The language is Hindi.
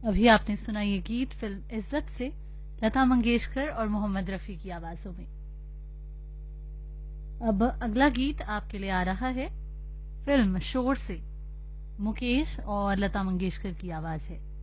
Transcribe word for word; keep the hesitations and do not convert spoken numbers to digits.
अभी आपने सुना ये गीत फिल्म इज्जत से लता मंगेशकर और मोहम्मद रफी की आवाजों में। अब अगला गीत आपके लिए आ रहा है फिल्म शोर से, मुकेश और लता मंगेशकर की आवाज है।